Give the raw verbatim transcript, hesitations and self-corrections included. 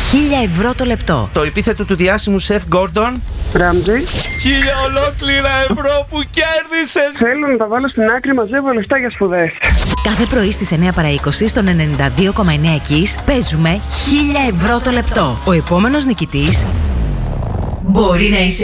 χίλια ευρώ το λεπτό. Το επίθετο του διάσημου σεφ Γκόρντον. Ράμζι. Χίλια ολόκληρα ευρώ που κέρδισες. Θέλω να τα βάλω στην άκρη, μαζεύω λεφτά για σπουδές. Κάθε πρωί στις εννιά παρά είκοσι στον ενενήντα δύο κόμμα εννέα Kiss παίζουμε χίλια ευρώ το λεπτό. Ο επόμενος νικητής μπορεί να είσαι